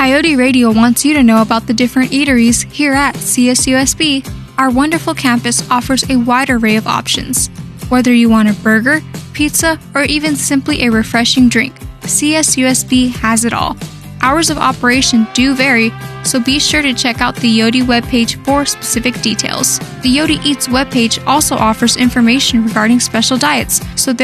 Coyote Radio wants you to know about the different eateries here at CSUSB. Our wonderful campus offers a wide array of options. Whether you want a burger, pizza, or even simply a refreshing drink, CSUSB has it all. Hours of operation do vary, so be sure to check out the Yodi webpage for specific details. The Yodi Eats webpage also offers information regarding special diets, so